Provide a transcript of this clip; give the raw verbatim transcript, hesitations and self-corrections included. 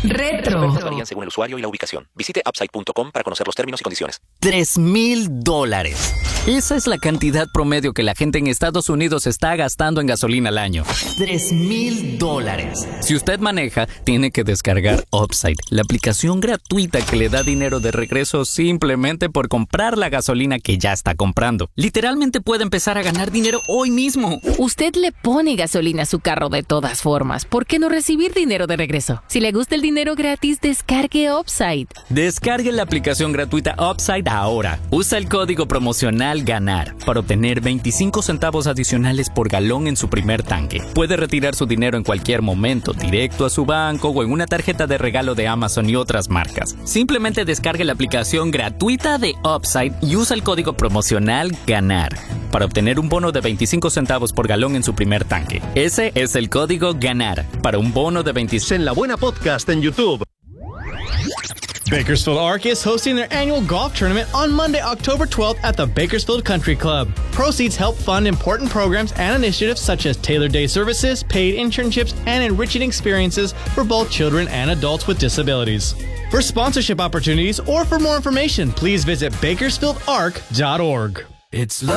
Retro. Varían según el usuario y la ubicación. Visite upside punto com para conocer los términos y condiciones. Tres mil dólares. Esa es la cantidad promedio que la gente en Estados Unidos está gastando en gasolina al año. Tres mil dólares. Si usted maneja, tiene que descargar Upside, la aplicación gratuita que le da dinero de regreso simplemente por comprar la gasolina que ya está comprando. Literalmente puede empezar a ganar dinero hoy mismo. Usted le pone gasolina a su carro de todas formas. ¿Por qué no recibir dinero de regreso? Si le gusta el dinero gratis, descargue Upside. Descargue la aplicación gratuita Upside ahora. Usa el código promocional GANAR para obtener veinticinco centavos adicionales por galón en su primer tanque. Puede retirar su dinero en cualquier momento, directo a su banco o en una tarjeta de regalo de Amazon y otras marcas. Simplemente descargue la aplicación gratuita de Upside y usa el código promocional GANAR para obtener un bono de veinticinco centavos por galón en su primer tanque. Ese es el código GANAR para un bono de veinticinco. En La Buena Podcast en YouTube. Bakersfield Arc is hosting their annual golf tournament on Monday, October twelfth at the Bakersfield Country Club. Proceeds help fund important programs and initiatives such as Taylor Day services, paid internships, and enriching experiences for both children and adults with disabilities. For sponsorship opportunities or for more information, please visit bakersfield arc dot org. It's